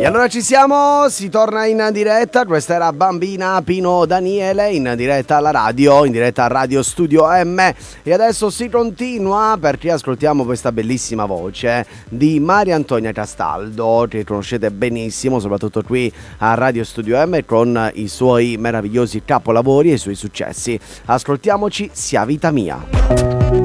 allora ci siamo, si torna in diretta, questa era Bambina Pino Daniele in diretta alla radio, in diretta a Radio Studio M, e adesso si continua perché ascoltiamo questa bellissima voce di Maria Antonia Castaldo, che conoscete benissimo soprattutto qui a Radio Studio M con i suoi meravigliosi capolavori e i suoi successi. Ascoltiamoci Sia Vita Mia.